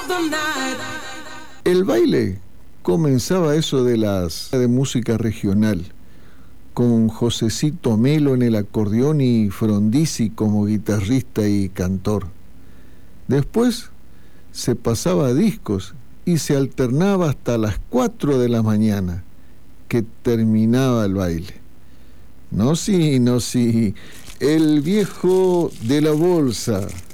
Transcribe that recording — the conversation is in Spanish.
El baile comenzaba eso de música regional, con Josecito Melo en el acordeón y Frondizi como guitarrista y cantor. Después se pasaba a discos y se alternaba hasta las 4 de la mañana, que terminaba el baile. No, sí, el viejo de la bolsa.